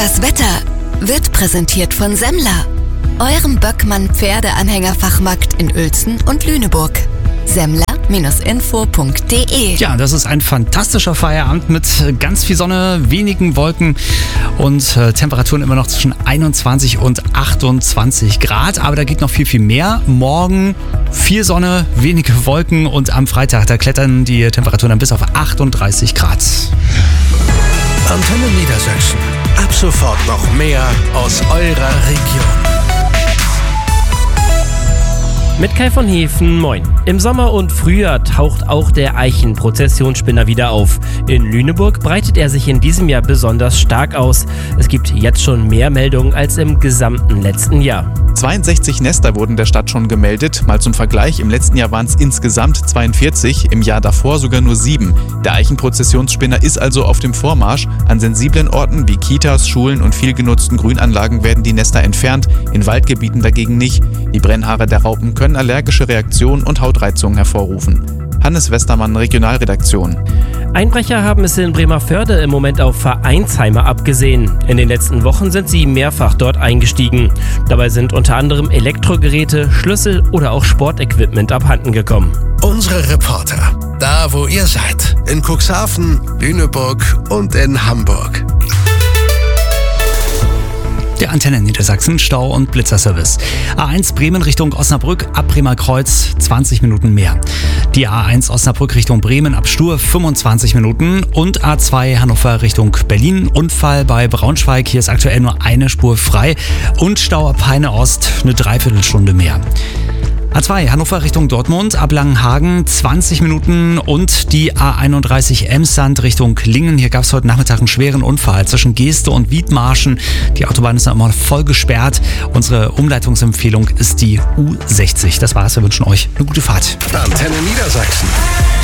Das Wetter wird präsentiert von Semmler, eurem Böckmann-Pferdeanhängerfachmarkt in Uelzen und Lüneburg. Semmler-info.de. Ja, das ist ein fantastischer Feierabend mit ganz viel Sonne, wenigen Wolken und Temperaturen immer noch zwischen 21 und 28 Grad. Aber da geht noch viel, viel mehr. Morgen viel Sonne, wenige Wolken und am Freitag, da klettern die Temperaturen dann bis auf 38 Grad. Antenne Niedersachsen. Ab sofort noch mehr aus eurer Region. Mit Kai von Hefen, moin. Im Sommer und Frühjahr taucht auch der Eichenprozessionsspinner wieder auf. In Lüneburg breitet er sich in diesem Jahr besonders stark aus. Es gibt jetzt schon mehr Meldungen als im gesamten letzten Jahr. 62 Nester wurden der Stadt schon gemeldet. Mal zum Vergleich, im letzten Jahr waren es insgesamt 42, im Jahr davor sogar nur 7. Der Eichenprozessionsspinner ist also auf dem Vormarsch. An sensiblen Orten wie Kitas, Schulen und viel genutzten Grünanlagen werden die Nester entfernt, in Waldgebieten dagegen nicht. Die Brennhaare der Raupen können allergische Reaktionen und Hautreizungen hervorrufen. Hannes Westermann, Regionalredaktion. Einbrecher haben es in Bremervörde im Moment auf Vereinsheime abgesehen. In den letzten Wochen sind sie mehrfach dort eingestiegen. Dabei sind unter anderem Elektrogeräte, Schlüssel oder auch Sportequipment abhanden gekommen. Unsere Reporter, da wo ihr seid, in Cuxhaven, Lüneburg und in Hamburg. Der Antenne Niedersachsen, Stau- und Blitzerservice. A1 Bremen Richtung Osnabrück ab Bremer Kreuz 20 Minuten mehr. Die A1 Osnabrück Richtung Bremen ab Stur 25 Minuten und A2 Hannover Richtung Berlin. Unfall bei Braunschweig, hier ist aktuell nur eine Spur frei und Stau ab Peine Ost eine Dreiviertelstunde mehr. A2 Hannover Richtung Dortmund ab Langenhagen 20 Minuten und die A31 Emsland Richtung Lingen. Hier gab es heute Nachmittag einen schweren Unfall zwischen Geeste und Wiedmarschen. Die Autobahn ist noch immer voll gesperrt. Unsere Umleitungsempfehlung ist die U60. Das war's, wir wünschen euch eine gute Fahrt. Antenne Niedersachsen.